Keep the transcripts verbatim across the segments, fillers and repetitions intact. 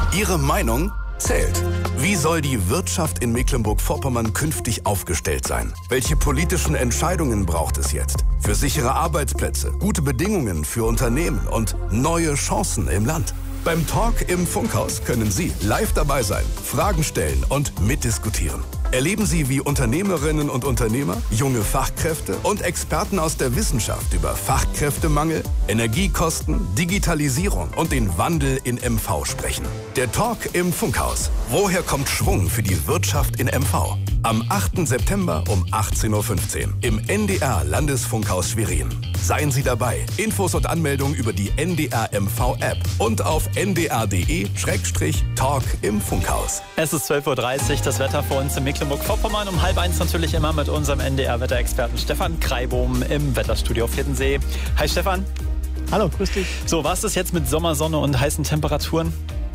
Ihre Meinung zählt. Wie soll die Wirtschaft in Mecklenburg-Vorpommern künftig aufgestellt sein? Welche politischen Entscheidungen braucht es jetzt? Für sichere Arbeitsplätze, gute Bedingungen für Unternehmen und neue Chancen im Land. Beim Talk im Funkhaus können Sie live dabei sein, Fragen stellen und mitdiskutieren. Erleben Sie, wie Unternehmerinnen und Unternehmer, junge Fachkräfte und Experten aus der Wissenschaft über Fachkräftemangel, Energiekosten, Digitalisierung und den Wandel in M V sprechen. Der Talk im Funkhaus. Woher kommt Schwung für die Wirtschaft in M V? Am achten September um achtzehn Uhr fünfzehn im N D R Landesfunkhaus Schwerin. Seien Sie dabei. Infos und Anmeldung über die N D R M V App und auf n d r punkt d e Schrägstrich Talk im Funkhaus. Es ist zwölf Uhr dreißig, das Wetter für uns in Mecklenburg-Vorpommern. Um halb eins natürlich immer mit unserem N D R-Wetterexperten Stefan Kreibohm im Wetterstudio auf Hiddensee. Hi Stefan. Hallo, grüß dich. So, was ist jetzt mit Sommersonne und heißen Temperaturen?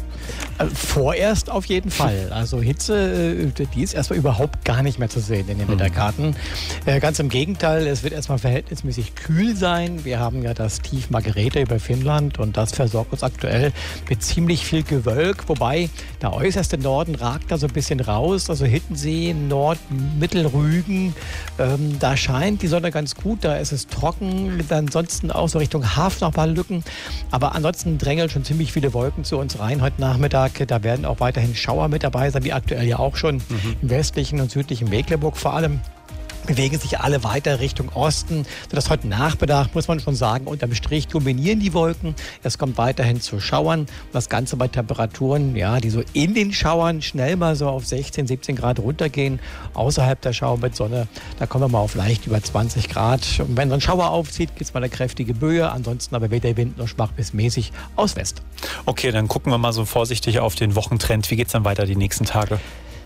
Vorerst auf jeden Fall. Also Hitze, die ist erstmal überhaupt gar nicht mehr zu sehen in den Wetterkarten. Äh, ganz im Gegenteil, es wird erstmal verhältnismäßig kühl sein. Wir haben ja das Tief Margarete über Finnland und das versorgt uns aktuell mit ziemlich viel Gewölk. Wobei der äußerste Norden ragt da so ein bisschen raus. Also Hiddensee, Nord-, Mittelrügen. Ähm, da scheint die Sonne ganz gut. Da ist es trocken. Ansonsten auch so Richtung Hafen noch ein paar Lücken. Aber ansonsten drängeln schon ziemlich viele Wolken zu uns rein heute Nachmittag. Da werden auch weiterhin Schauer mit dabei sein, wie aktuell ja auch schon mhm. im westlichen und südlichen Mecklenburg vor allem. Bewegen sich alle weiter Richtung Osten, sodass heute Nachmittag, muss man schon sagen, unterm Strich dominieren die Wolken. Es kommt weiterhin zu Schauern. Und das Ganze bei Temperaturen, ja, die so in den Schauern schnell mal so auf sechzehn, siebzehn Grad runtergehen. Außerhalb der Schauer mit Sonne, da kommen wir mal auf leicht über zwanzig Grad. Und wenn so ein Schauer aufzieht, gibt es mal eine kräftige Böe. Ansonsten aber weder Wind noch schwach bis mäßig aus West. Okay, dann gucken wir mal so vorsichtig auf den Wochentrend. Wie geht es dann weiter die nächsten Tage?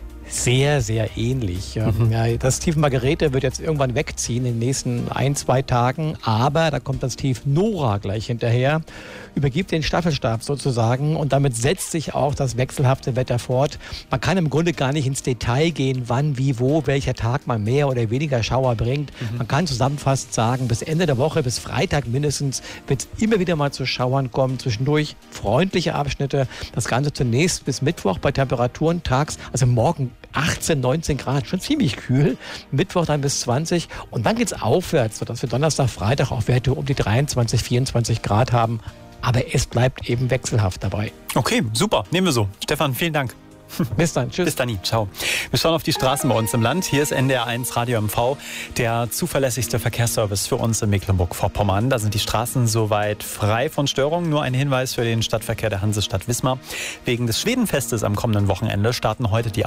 Sehr, sehr ähnlich. Mhm. Ja, das Tief Margarete wird jetzt irgendwann wegziehen in den nächsten ein, zwei Tagen. Aber da kommt das Tief Nora gleich hinterher, übergibt den Staffelstab sozusagen und damit setzt sich auch das wechselhafte Wetter fort. Man kann im Grunde gar nicht ins Detail gehen, wann, wie, wo, welcher Tag mal mehr oder weniger Schauer bringt. Mhm. Man kann zusammenfassend sagen, bis Ende der Woche, bis Freitag mindestens, wird es immer wieder mal zu Schauern kommen. Zwischendurch freundliche Abschnitte. Das Ganze zunächst bis Mittwoch bei Temperaturen tags, also morgen achtzehn, neunzehn Grad, schon ziemlich kühl. Mittwoch dann bis zwanzig und dann geht's aufwärts, sodass wir Donnerstag, Freitag auch Werte um die dreiundzwanzig, vierundzwanzig Grad haben. Aber es bleibt eben wechselhaft dabei. Okay, super, nehmen wir so. Stefan, vielen Dank. Bis dann, tschüss. Bis dann, ciao. Wir schauen auf die Straßen bei uns im Land. Hier ist N D R eins Radio M V, der zuverlässigste Verkehrsservice für uns in Mecklenburg-Vorpommern. Da sind die Straßen soweit frei von Störungen. Nur ein Hinweis für den Stadtverkehr der Hansestadt Wismar. Wegen des Schwedenfestes am kommenden Wochenende starten heute die